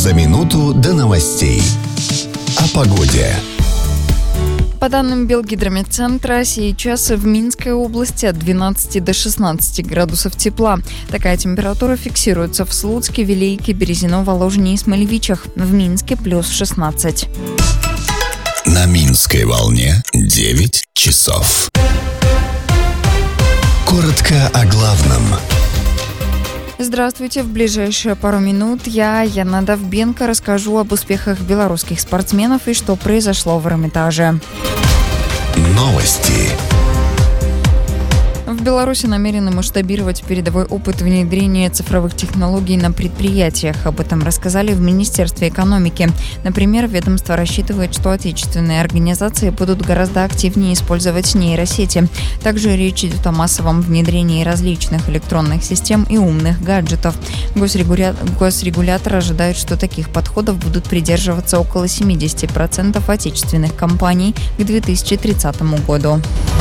За минуту до новостей. О погоде. По данным Белгидромедцентра, сейчас в Минской области от 12 до 16 градусов тепла. Такая температура фиксируется в Слуцке, Вилейке, Березино, Воложине и Смолевичах. В Минске плюс 16. На Минской волне 9 часов. Коротко о главном. Здравствуйте. В ближайшие пару минут я, Яна Довбенко, расскажу об успехах белорусских спортсменов и что произошло в Эрмитаже. Новости. В Беларуси намерены масштабировать передовой опыт внедрения цифровых технологий на предприятиях. Об этом рассказали в Министерстве экономики. Например, ведомство рассчитывает, что отечественные организации будут гораздо активнее использовать нейросети. Также речь идет о массовом внедрении различных электронных систем и умных гаджетов. Госрегулятор ожидает, что таких подходов будут придерживаться около 70% отечественных компаний к 2030 году.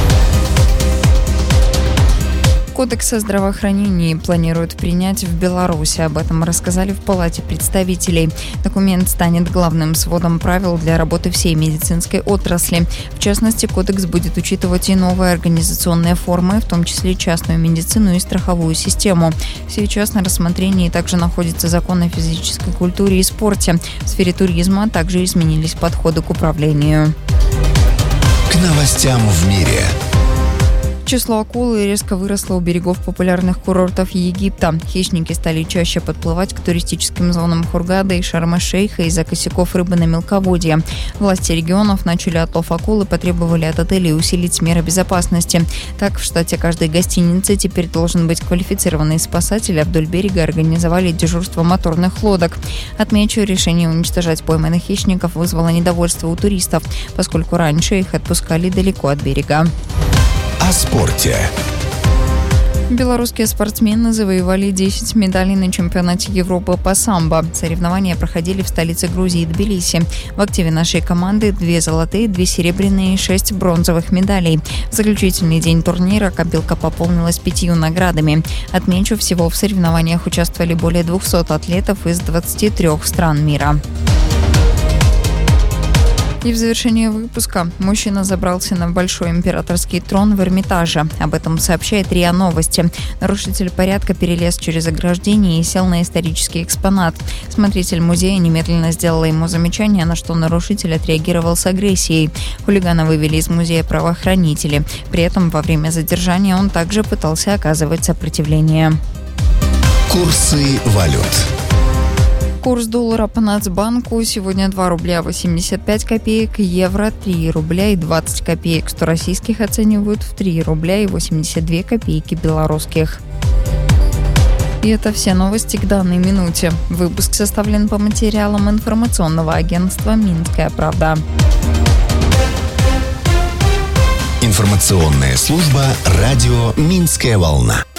Кодекс о здравоохранении планируют принять в Беларуси. Об этом рассказали в Палате представителей. Документ станет главным сводом правил для работы всей медицинской отрасли. В частности, кодекс будет учитывать и новые организационные формы, в том числе частную медицину и страховую систему. Сейчас на рассмотрении также находится закон о физической культуре и спорте. В сфере туризма также изменились подходы к управлению. К новостям в мире. Число акул резко выросло у берегов популярных курортов Египта. Хищники стали чаще подплывать к туристическим зонам Хургада и Шарм-эль-Шейха из-за косяков рыбы на мелководье. Власти регионов начали отлов акул и потребовали от отелей усилить меры безопасности. Так, в штате каждой гостиницы теперь должен быть квалифицированный спасатель, а вдоль берега организовали дежурство моторных лодок. Отмечу, решение уничтожать пойманных хищников вызвало недовольство у туристов, поскольку раньше их отпускали далеко от берега. О спорте. Белорусские спортсмены завоевали 10 медалей на чемпионате Европы по самбо. Соревнования проходили в столице Грузии Тбилиси. В активе нашей команды 2 золотые, 2 серебряные и 6 бронзовых медалей. В заключительный день турнира копилка пополнилась 5 наградами. Отмечу, всего в соревнованиях участвовали более 200 атлетов из 23 стран мира. И в завершение выпуска мужчина забрался на большой императорский трон в Эрмитаже. Об этом сообщает РИА Новости. Нарушитель порядка перелез через ограждение и сел на исторический экспонат. Смотритель музея немедленно сделала ему замечание, на что нарушитель отреагировал с агрессией. Хулигана вывели из музея правоохранители. При этом во время задержания он также пытался оказывать сопротивление. Курсы валют. Курс доллара по Нацбанку сегодня 2 рубля 85 копеек, евро 3 рубля и 20 копеек, 100 российских оценивают в 3 рубля и 82 копейки белорусских. И это все новости к данной минуте. Выпуск составлен по материалам информационного агентства «Минская правда». Информационная служба радио «Минская волна».